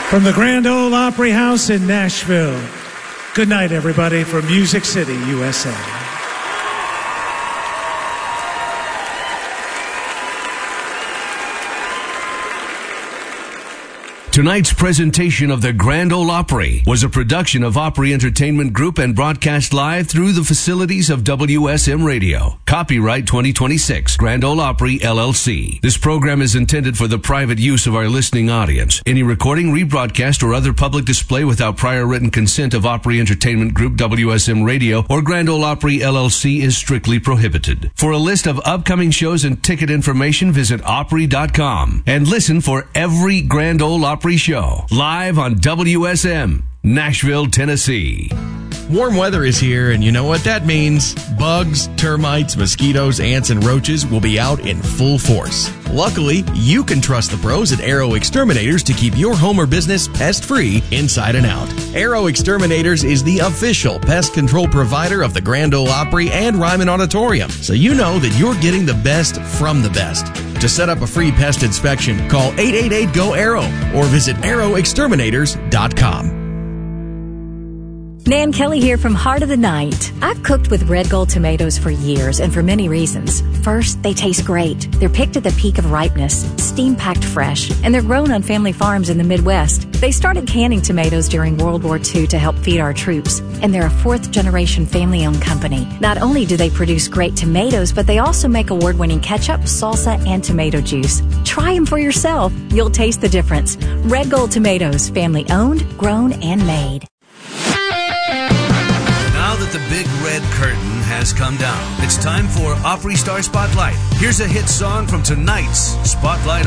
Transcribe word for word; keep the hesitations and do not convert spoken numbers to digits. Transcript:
From the Grand Ole Opry House in Nashville. Good night, everybody, from Music City, U S A. Tonight's presentation of the Grand Ole Opry was a production of Opry Entertainment Group and broadcast live through the facilities of W S M Radio. Copyright twenty twenty-six, Grand Ole Opry, L L C. This program is intended for the private use of our listening audience. Any recording, rebroadcast, or other public display without prior written consent of Opry Entertainment Group, W S M Radio, or Grand Ole Opry, L L C is strictly prohibited. For a list of upcoming shows and ticket information, visit Opry dot com and listen for every Grand Ole Opry show live on W S M, Nashville, Tennessee. Warm weather is here, and you know what that means. Bugs, termites, mosquitoes, ants, and roaches will be out in full force. Luckily, you can trust the pros at Aero Exterminators to keep your home or business pest-free inside and out. Aero Exterminators is the official pest control provider of the Grand Ole Opry and Ryman Auditorium, so you know that you're getting the best from the best. To set up a free pest inspection, call eight eight eight, G O, A R O or visit aero exterminators dot com. Nan Kelly here from Heart of the Night. I've cooked with Red Gold tomatoes for years and for many reasons. First, they taste great. They're picked at the peak of ripeness, steam-packed fresh, and they're grown on family farms in the Midwest. They started canning tomatoes during World War Two to help feed our troops, and they're a fourth-generation family-owned company. Not only do they produce great tomatoes, but they also make award-winning ketchup, salsa, and tomato juice. Try them for yourself. You'll taste the difference. Red Gold tomatoes, family-owned, grown, and made. Now that the big red curtain has come down, it's time for Opry Star Spotlight. Here's a hit song from tonight's Spotlight